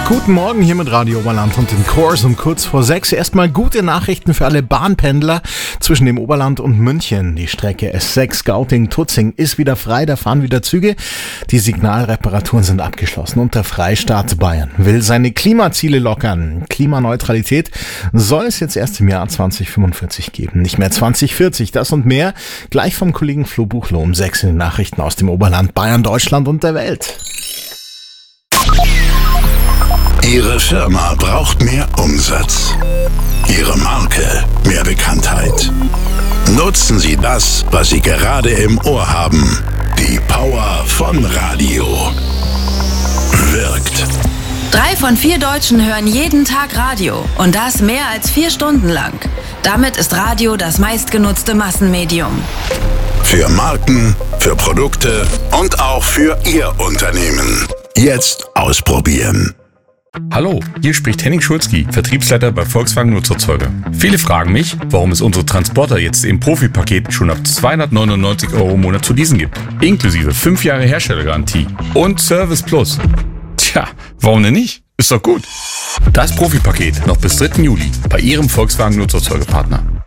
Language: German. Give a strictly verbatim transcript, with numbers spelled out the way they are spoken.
Guten Morgen hier mit Radio Oberland und den Kurs um kurz vor sechs. Erstmal gute Nachrichten für alle Bahnpendler zwischen dem Oberland und München. Die Strecke S sechs Gauting-Tutzing ist wieder frei, da fahren wieder Züge. Die Signalreparaturen sind abgeschlossen und der Freistaat Bayern will seine Klimaziele lockern. Klimaneutralität soll es jetzt erst im Jahr zwanzig fünfundvierzig geben, nicht mehr zwanzig vierzig. Das und mehr gleich vom Kollegen Flo Buchloh um sechs in den Nachrichten aus dem Oberland, Bayern, Deutschland und der Welt. Ihre Firma braucht mehr Umsatz. Ihre Marke mehr Bekanntheit. Nutzen Sie das, was Sie gerade im Ohr haben. Die Power von Radio. Wirkt. Drei von vier Deutschen hören jeden Tag Radio und das mehr als vier Stunden lang. Damit ist Radio das meistgenutzte Massenmedium. Für Marken, für Produkte und auch für Ihr Unternehmen. Jetzt ausprobieren. Hallo, hier spricht Henning Schulzki, Vertriebsleiter bei Volkswagen Nutzerzeuger. Viele fragen mich, warum es unsere Transporter jetzt im Profi-Paket schon ab zweihundertneunundneunzig Euro im Monat zu leasen gibt. Inklusive fünf Jahre Herstellergarantie und Service Plus. Tja, warum denn nicht? Ist doch gut. Das Profi-Paket noch bis dritten Juli bei Ihrem Volkswagen Nutzerzeugerpartner.